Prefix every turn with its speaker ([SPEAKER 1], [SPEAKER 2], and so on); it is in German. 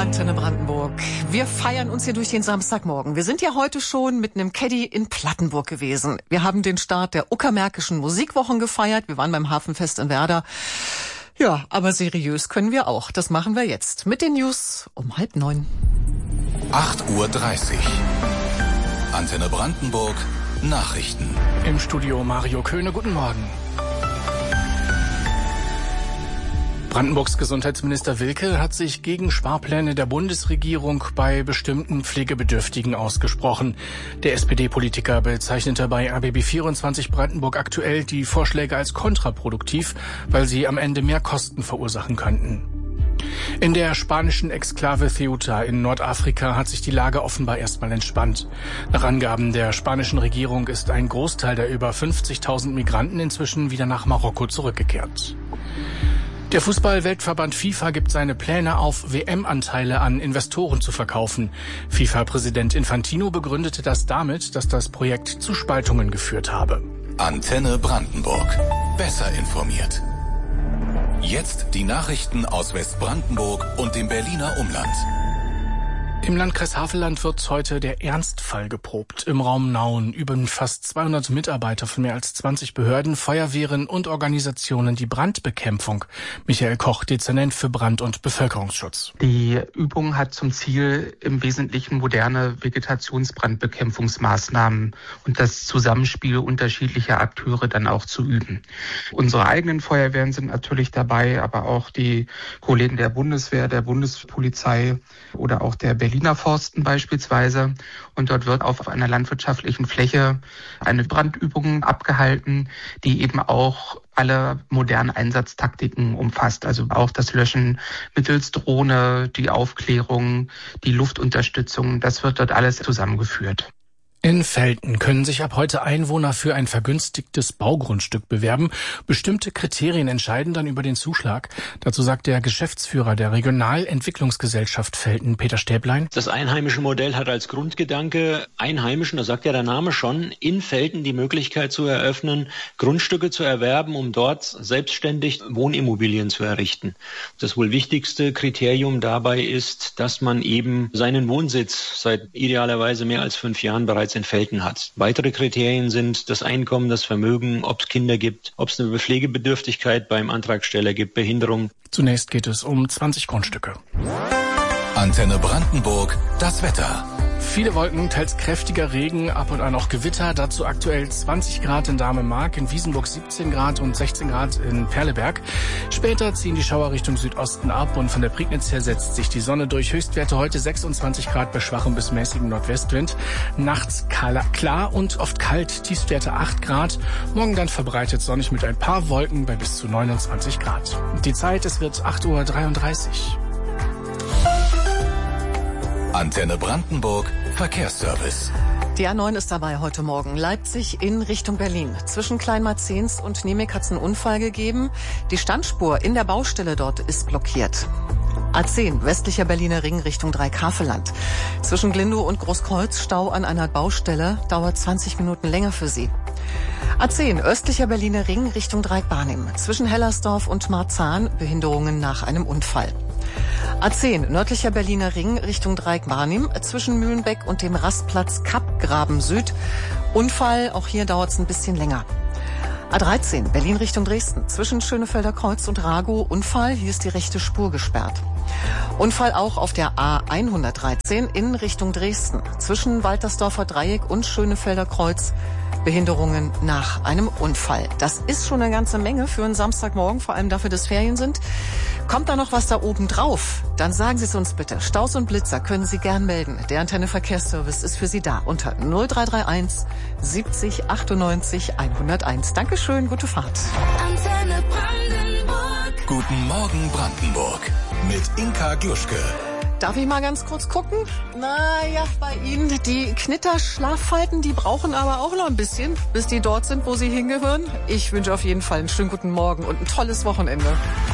[SPEAKER 1] Antenne Brandenburg. Wir feiern uns hier durch den Samstagmorgen. Wir sind ja heute schon mit einem Caddy in Plattenburg gewesen. Wir haben den Start der Uckermärkischen Musikwochen gefeiert. Wir waren beim Hafenfest in Werder. Ja, aber seriös können wir auch. Das machen wir jetzt mit den News um 8:30.
[SPEAKER 2] 8:30 Uhr. Antenne Brandenburg. Nachrichten.
[SPEAKER 3] Im Studio Mario Köhne. Guten Morgen. Brandenburgs Gesundheitsminister Wilke hat sich gegen Sparpläne der Bundesregierung bei bestimmten Pflegebedürftigen ausgesprochen. Der SPD-Politiker bezeichnete bei RBB24 Brandenburg aktuell die Vorschläge als kontraproduktiv, weil sie am Ende mehr Kosten verursachen könnten. In der spanischen Exklave Ceuta in Nordafrika hat sich die Lage offenbar erstmal entspannt. Nach Angaben der spanischen Regierung ist ein Großteil der über 50.000 Migranten inzwischen wieder nach Marokko zurückgekehrt. Der Fußball-Weltverband FIFA gibt seine Pläne auf, WM-Anteile an Investoren zu verkaufen. FIFA-Präsident Infantino begründete das damit, dass das Projekt zu Spaltungen geführt habe.
[SPEAKER 2] Antenne Brandenburg. Besser informiert. Jetzt die Nachrichten aus Westbrandenburg und dem Berliner Umland.
[SPEAKER 3] Im Landkreis Havelland wird heute der Ernstfall geprobt. Im Raum Nauen üben fast 200 Mitarbeiter von mehr als 20 Behörden, Feuerwehren und Organisationen die Brandbekämpfung. Michael Koch, Dezernent für Brand- und Bevölkerungsschutz.
[SPEAKER 4] Die Übung hat zum Ziel, im Wesentlichen moderne Vegetationsbrandbekämpfungsmaßnahmen und das Zusammenspiel unterschiedlicher Akteure dann auch zu üben. Unsere eigenen Feuerwehren sind natürlich dabei, aber auch die Kollegen der Bundeswehr, der Bundespolizei oder auch der Berliner Forsten beispielsweise. Und dort wird auf einer landwirtschaftlichen Fläche eine Brandübung abgehalten, die eben auch alle modernen Einsatztaktiken umfasst. Also auch das Löschen mittels Drohne, die Aufklärung, die Luftunterstützung. Das wird dort alles zusammengeführt.
[SPEAKER 3] In Velten können sich ab heute Einwohner für ein vergünstigtes Baugrundstück bewerben. Bestimmte Kriterien entscheiden dann über den Zuschlag. Dazu sagt der Geschäftsführer der Regionalentwicklungsgesellschaft Velten, Peter Stäblein.
[SPEAKER 5] Das einheimische Modell hat als Grundgedanke, Einheimischen, das sagt ja der Name schon, in Velten die Möglichkeit zu eröffnen, Grundstücke zu erwerben, um dort selbstständig Wohnimmobilien zu errichten. Das wohl wichtigste Kriterium dabei ist, dass man eben seinen Wohnsitz seit idealerweise mehr als 5 Jahren bereits in Velten hat. Weitere Kriterien sind das Einkommen, das Vermögen, ob es Kinder gibt, ob es eine Pflegebedürftigkeit beim Antragsteller gibt, Behinderung.
[SPEAKER 3] Zunächst geht es um 20 Grundstücke.
[SPEAKER 2] Antenne Brandenburg, das Wetter.
[SPEAKER 3] Viele Wolken, teils kräftiger Regen, ab und an auch Gewitter. Dazu aktuell 20 Grad in Dahme-Mark, in Wiesenburg 17 Grad und 16 Grad in Perleberg. Später ziehen die Schauer Richtung Südosten ab und von der Prignitz her setzt sich die Sonne durch. Höchstwerte heute 26 Grad bei schwachem bis mäßigem Nordwestwind. Nachts klar und oft kalt, Tiefstwerte 8 Grad. Morgen dann verbreitet sonnig mit ein paar Wolken bei bis zu 29 Grad. Die Zeit, es wird 8:33 Uhr.
[SPEAKER 2] Antenne Brandenburg, Verkehrsservice.
[SPEAKER 1] Die A9 ist dabei heute Morgen. Leipzig in Richtung Berlin. Zwischen Kleinmarzens und Niemek hat es einen Unfall gegeben. Die Standspur in der Baustelle dort ist blockiert. A10, westlicher Berliner Ring Richtung Dreieck-Havelland. Zwischen Glindow und Großkreuz Stau an einer Baustelle, dauert 20 Minuten länger für Sie. A10, östlicher Berliner Ring Richtung Dreieck-Barnim. Zwischen Hellersdorf und Marzahn Behinderungen nach einem Unfall. A10, nördlicher Berliner Ring Richtung Dreieck-Barnim, zwischen Mühlenbeck und dem Rastplatz Kappgraben Süd. Unfall, auch hier dauert es ein bisschen länger. A13, Berlin Richtung Dresden, zwischen Schönefelder Kreuz und Ragow. Unfall, hier ist die rechte Spur gesperrt. Unfall auch auf der A113 in Richtung Dresden, zwischen Waltersdorfer Dreieck und Schönefelder Kreuz. Behinderungen nach einem Unfall. Das ist schon eine ganze Menge für einen Samstagmorgen, vor allem dafür, dass Ferien sind. Kommt da noch was da oben drauf? Dann sagen Sie es uns bitte. Staus und Blitzer können Sie gern melden. Der Antenne Verkehrsservice ist für Sie da unter 0331 70 98 101. Dankeschön, gute Fahrt.
[SPEAKER 2] Antenne Brandenburg. Guten Morgen Brandenburg mit Inka Gluschke.
[SPEAKER 1] Darf ich mal ganz kurz gucken? Naja, bei Ihnen, die Knitterschlaffalten, die brauchen aber auch noch ein bisschen, bis die dort sind, wo sie hingehören. Ich wünsche auf jeden Fall einen schönen guten Morgen und ein tolles Wochenende.